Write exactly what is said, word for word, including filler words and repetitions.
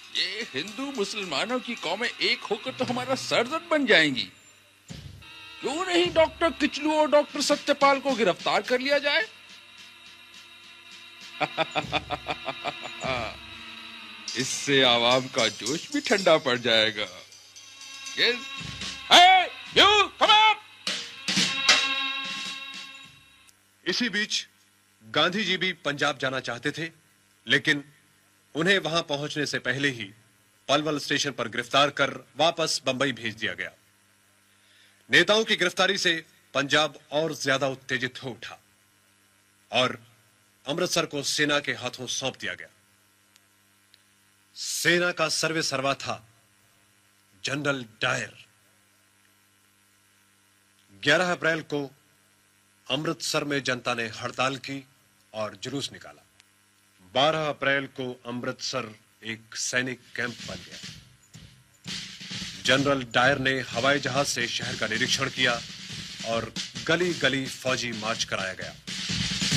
ये हिंदू मुसलमानों की कौमें एक होकर तो हमारा सरदर्द बन जाएंगी। क्यों नहीं डॉक्टर किचलू और डॉक्टर सत्यपाल को गिरफ्तार कर लिया जाए? इससे आवाम का जोश भी ठंडा पड़ जाएगा। Yes. Hey, you, come on! इसी बीच गांधी जी भी पंजाब जाना चाहते थे, लेकिन उन्हें वहां पहुंचने से पहले ही पलवल स्टेशन पर गिरफ्तार कर वापस बंबई भेज दिया गया। नेताओं की गिरफ्तारी से पंजाब और ज्यादा उत्तेजित हो उठा और अमृतसर को सेना के हाथों सौंप दिया गया। सेना का सर्वे सर्वा था जनरल डायर। ग्यारह अप्रैल को अमृतसर में जनता ने हड़ताल की और जुलूस निकाला। बारह अप्रैल को अमृतसर एक सैनिक कैंप बन गया। जनरल डायर ने हवाई जहाज से शहर का निरीक्षण किया और गली गली फौजी मार्च कराया गया।